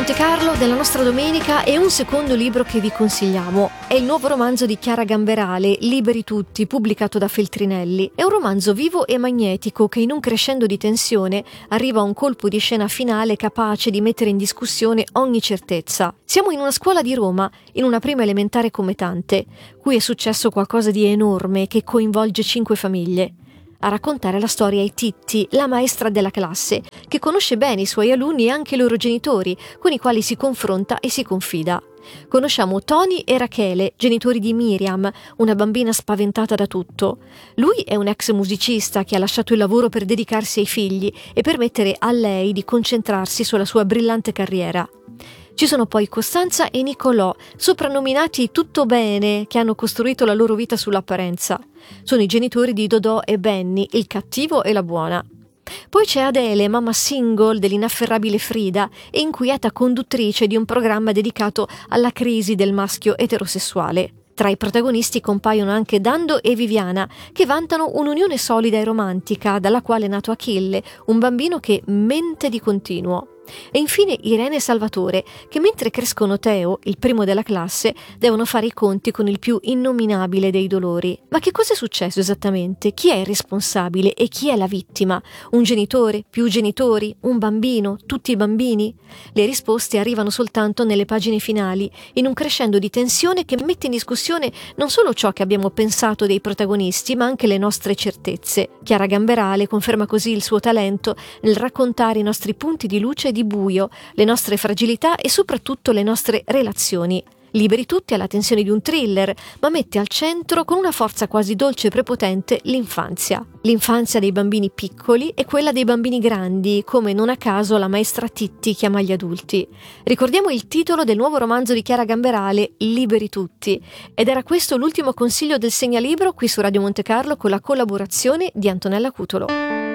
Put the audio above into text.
Monte Carlo della nostra domenica e un secondo libro che vi consigliamo. È il nuovo romanzo di Chiara Gamberale, Liberi tutti, pubblicato da Feltrinelli. È un romanzo vivo e magnetico che in un crescendo di tensione arriva a un colpo di scena finale capace di mettere in discussione ogni certezza. Siamo in una scuola di Roma, in una prima elementare come tante. Qui è successo qualcosa di enorme che coinvolge 5 famiglie. A raccontare la storia è Titti, la maestra della classe, che conosce bene i suoi alunni e anche i loro genitori, con i quali si confronta e si confida. Conosciamo Tony e Rachele, genitori di Miriam, una bambina spaventata da tutto. Lui è un ex musicista che ha lasciato il lavoro per dedicarsi ai figli e permettere a lei di concentrarsi sulla sua brillante carriera. Ci sono poi Costanza e Nicolò, soprannominati Tutto Bene, che hanno costruito la loro vita sull'apparenza. Sono i genitori di Dodò e Benny, il cattivo e la buona. Poi c'è Adele, mamma single dell'inafferrabile Frida e inquieta conduttrice di un programma dedicato alla crisi del maschio eterosessuale. Tra i protagonisti compaiono anche Dando e Viviana, che vantano un'unione solida e romantica, dalla quale è nato Achille, un bambino che mente di continuo. E infine Irene e Salvatore, che mentre crescono Teo, il primo della classe, devono fare i conti con il più innominabile dei dolori. Ma che cosa è successo esattamente? Chi è il responsabile e chi è la vittima? Un genitore? Più genitori? Un bambino? Tutti i bambini? Le risposte arrivano soltanto nelle pagine finali, in un crescendo di tensione che mette in discussione non solo ciò che abbiamo pensato dei protagonisti, ma anche le nostre certezze. Chiara Gamberale conferma così il suo talento nel raccontare i nostri punti di luce e di buio, le nostre fragilità e soprattutto le nostre relazioni. Liberi tutti alla tensione di un thriller, ma mette al centro con una forza quasi dolce e prepotente l'infanzia. L'infanzia dei bambini piccoli e quella dei bambini grandi, come non a caso la maestra Titti chiama gli adulti. Ricordiamo il titolo del nuovo romanzo di Chiara Gamberale, Liberi tutti. Ed era questo l'ultimo consiglio del Segnalibro qui su Radio Monte Carlo con la collaborazione di Antonella Cutolo.